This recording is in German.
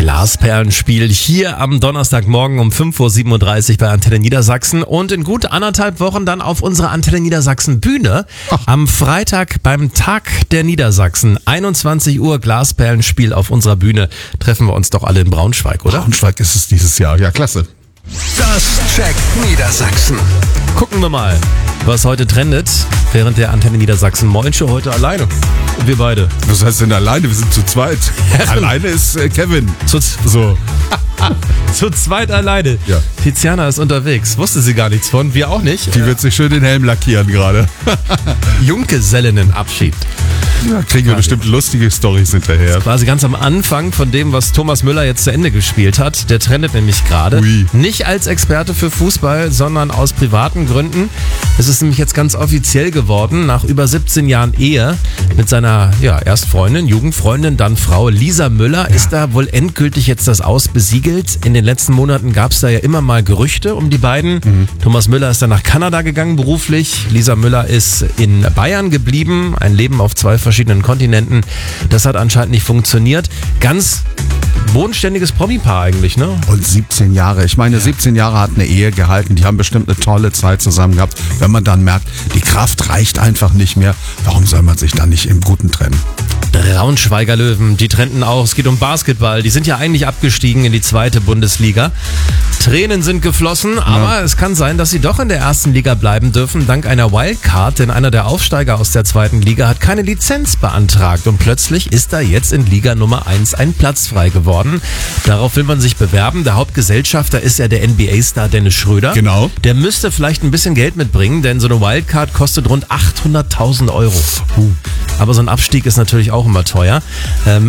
Glasperlenspiel hier am Donnerstagmorgen um 5.37 Uhr bei Antenne Niedersachsen und in gut 1,5 Wochen dann auf unserer Antenne Niedersachsen Bühne. Am Freitag beim Tag der Niedersachsen, 21 Uhr Glasperlenspiel auf unserer Bühne. Treffen wir uns doch alle in Braunschweig, oder? Braunschweig ist es dieses Jahr, ja klasse. Das checkt Niedersachsen. Gucken wir mal, was heute trendet, während der Antenne Niedersachsen Moin-Show heute alleine. Wir beide. Was heißt denn alleine? Wir sind zu zweit. Alleine ist Kevin. Zu zweit alleine. Ja. Tiziana ist unterwegs. Wusste sie gar nichts von. Wir auch nicht. Die wird sich schön den Helm lackieren gerade. Junggesellinnenabschied. Ja, kriegen wir bestimmt lustige Storys hinterher. Quasi ganz am Anfang von dem, was Thomas Müller jetzt zu Ende gespielt hat. Der trendet nämlich gerade. Ui. Nicht als Experte für Fußball, sondern aus privaten Gründen. Es ist nämlich jetzt ganz offiziell geworden. Nach über 17 Jahren Ehe mit seiner erst Freundin, Jugendfreundin, dann Frau Lisa Müller ist da wohl endgültig jetzt das Aus besiegelt. In den letzten Monaten gab es da ja immer mal Gerüchte um die beiden. Thomas Müller ist dann nach Kanada gegangen beruflich. Lisa Müller ist in Bayern geblieben. Ein Leben auf 2 verschiedenen Kontinenten. Das hat anscheinend nicht funktioniert. Ganz bodenständiges Promi-Paar eigentlich, ne? Und 17 Jahre. Ich meine, 17 Jahre hat eine Ehe gehalten. Die haben bestimmt eine tolle Zeit zusammen gehabt. Wenn man dann merkt, die Kraft reicht einfach nicht mehr, warum soll man sich dann nicht im Guten trennen? Braunschweiger Löwen, die trennten auch. Es geht um Basketball. Die sind ja eigentlich abgestiegen in die 2. Bundesliga. Tränen sind geflossen, aber es kann sein, dass sie doch in der 1. Liga bleiben dürfen, dank einer Wildcard, denn einer der Aufsteiger aus der 2. Liga hat keine Lizenz beantragt und plötzlich ist da jetzt in Liga Nummer 1 ein Platz frei geworden. Darauf will man sich bewerben. Der Hauptgesellschafter ist ja der NBA-Star Dennis Schröder. Genau. Der müsste vielleicht ein bisschen Geld mitbringen, denn so eine Wildcard kostet rund 800.000 Euro. Aber so ein Abstieg ist natürlich auch immer teuer.